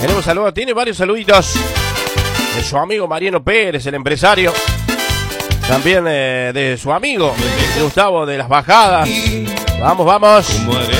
Tenemos saludos, tiene varios saluditos de su amigo Mariano Pérez, el empresario. También de su amigo Gustavo de las Bajadas. Vamos, vamos.